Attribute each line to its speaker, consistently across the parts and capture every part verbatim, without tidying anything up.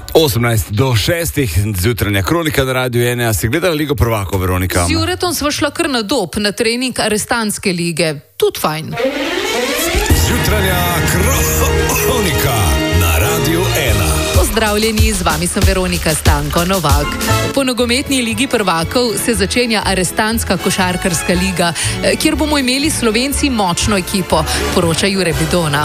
Speaker 1: osemnajst do šestih, zjutranja kronika na Radiu ena. Si gledala Ligo prvakov, Veronika?
Speaker 2: Z Juretom sva šla kar na Dob, na trening arestantske lige. Tudi fajn.
Speaker 3: Zjutranja kronika na Radiu ena.
Speaker 2: Pozdravljeni, z vami sem Veronika Stanko Novak. Po nogometni ligi prvakov se začenja arestantska košarkarska liga, kjer bomo imeli Slovenci močno ekipo, poroča Jure Bidona.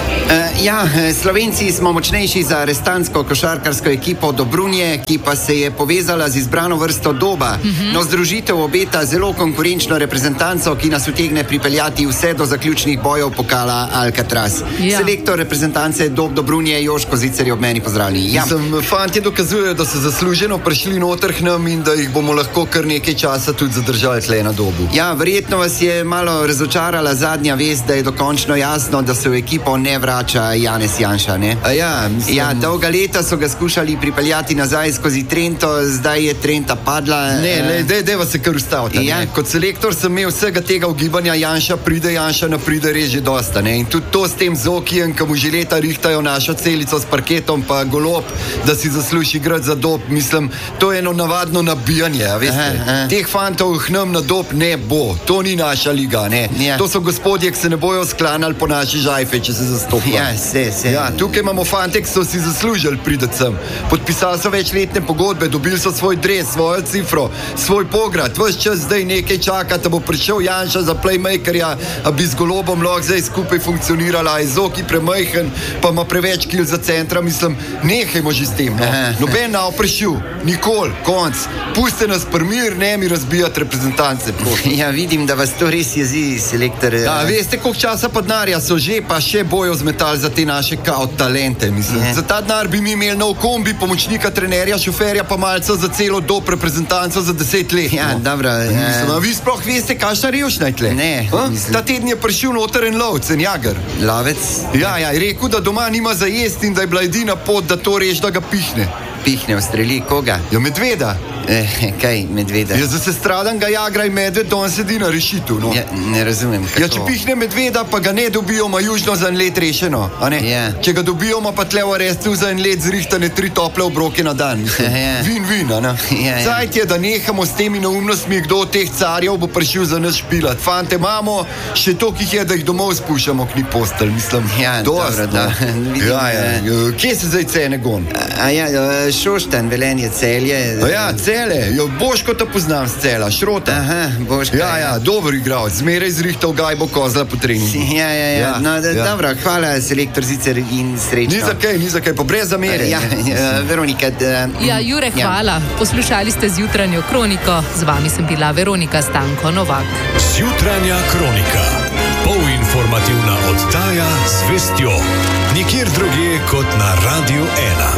Speaker 4: Uh, ja, Slovenci smo močnejši za arestantsko košarkarsko ekipo Dobrunje, ki pa se je povezala z izbrano vrsto Doba. Uh-huh. No, združitev obeta zelo konkurenčno reprezentanco, ki nas utegne pripeljati vse do zaključnih bojev pokala Alcatraz. Ja. Selektor reprezentance Dob Dobrunje Joško Zicer je ob meni, pozdravljeni. Ja.
Speaker 5: Mislim, fantje dokazujejo, da so zasluženo prišli noter k nam in da jih bomo lahko kar nekaj časa tudi zadržali tle na Dobu.
Speaker 4: Ja, verjetno vas je malo razočarala zadnja vest, da je dokončno jasno, da se v ekipo ne vrača Janez Janša, ne?
Speaker 5: A ja, mislim...
Speaker 4: Ja, dolga leta so ga skušali pripeljati nazaj skozi Trento, zdaj je Trenta padla.
Speaker 5: Ne, ne, dej, dejva se kar ustaviti.
Speaker 4: Ja.
Speaker 5: Kot selektor sem imel vsega tega ugibanja, Janša pride, Janša ne pride, res že dosta, ne? In tudi to s tem Zokijem, ki mu že leta rihtajo našo celico s parketom, pa Golob, da si zasluži igrati za Dob, mislim, to je eno navadno nabijanje, a veste? Aha, aha. Teh fantov k nam na Dob ne bo, to ni naša liga, ne? Ja. To so gospodje, ki se ne bojo sklanali po naši žajfe, če se zastopajo.
Speaker 4: Ja, se, se.
Speaker 5: Ja, tukaj imamo fante, ki so si zaslužili prideti sem. Podpisali so večletne pogodbe, dobili so svoj dres, svojo cifro, svoj pograd. Ves čas zdaj nekaj čaka, da bo prišel Janša za playmakerja, a bi z Golobom lahko zdaj skupaj funkcionirala, je Zoki premajhen, pa ima preveč kil za centra, mislim, nehajmo že s tem, no. Noben nav prišel, nikoli, konc. Puste nas primir, ne mi razbijati reprezentance.
Speaker 4: Ja, vidim, da vas to res jezi, selektor.
Speaker 5: Ja, veste, koliko časa pa denarja so že, pa še bojo zmetali za te naše kao talente, mislim. Je. Za ta denar bi mi imeli nov kombi, pomočnika trenerja, šoferja, pa malce za celo Dob reprezentanco za deset let.
Speaker 4: Ja,
Speaker 5: no.
Speaker 4: dobro.
Speaker 5: Mislim, a vi sploh veste, kakšna revščina je tle?
Speaker 4: Ne.
Speaker 5: Ta teden je prišel noter en lovec, en jager.
Speaker 4: Lovec?
Speaker 5: Ja, ja, je rekel, da doma nima za jesti in da je bila edina pot, da to reč, da ga pihne.
Speaker 4: Pihne, ustreli koga?
Speaker 5: Ja, medveda.
Speaker 4: Eh, kaj medveda?
Speaker 5: Ja, za sestradan ga jagra in medved, da on sedi na rešitu, no.
Speaker 4: Ja, ne razumem, kako.
Speaker 5: Ja, če pihne medveda, pa ga ne dobijo, ma južno za en let rešeno, a ne?
Speaker 4: Ja.
Speaker 5: Če ga dobijo, ma pa tle v arestu za en let zrihtane tri tople obroke na dan.
Speaker 4: Ja.
Speaker 5: Vin, vin, a ne?
Speaker 4: Ja, ja.
Speaker 5: Zajt je, da nehamo s temi neumnostmi, kdo od teh carjev bo prišel za nas špilat. Fante imamo, še toliko jih je, da jih domov spuščamo k ni postelj, mislim.
Speaker 4: Ja,
Speaker 5: dost,
Speaker 4: dobro, da. Vidim,
Speaker 5: ja, ja. Kje se zdaj cene gon?
Speaker 4: A, a ja, Šoštan, Velenje, Celje.
Speaker 5: A ja, Celje, jo Boško te poznam z Cela, Šrota.
Speaker 4: Aha, Boško.
Speaker 5: Ja, ja, dober igralec, zmeraj zrihtal gajbo kozla po treningu.
Speaker 4: Ja, ja, ja, ja. No, da, ja. Dobro, hvala, selektor Zicer in srečno.
Speaker 5: Ni za kaj, ni za kaj, pa brez zamere.
Speaker 4: Ja, ja, Veronika. Da,
Speaker 2: ja, Jure, hvala. Ja. Poslušali ste Zjutranjo kroniko, z vami sem bila Veronika Stanko Novak.
Speaker 3: Zjutranja kronika, polinformativna oddaja z vestjo, nikjer drugje kot na Radiu ena.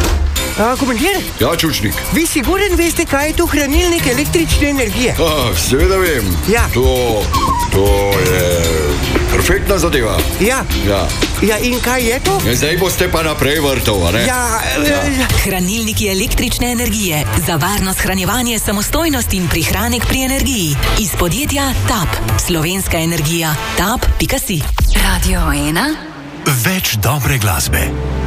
Speaker 6: A, komandir?
Speaker 5: Ja, Čučnik.
Speaker 6: Vi siguren veste, kaj je to hranilnik električne energije?
Speaker 5: Ah, seveda vem.
Speaker 6: Ja.
Speaker 5: To, to je perfektna zadeva.
Speaker 6: Ja.
Speaker 5: Ja.
Speaker 6: Ja, in kaj je to?
Speaker 5: Ja, zdaj boste pa naprej vrtov, a ne?
Speaker 6: Ja.
Speaker 5: Ja.
Speaker 7: Hranilniki električne energije za varno shranjevanje, samostojnost in prihranek pri energiji. Iz podjetja Tap. Slovenska energija. tap pika si.
Speaker 8: Radio ena.
Speaker 3: Več dobre glasbe.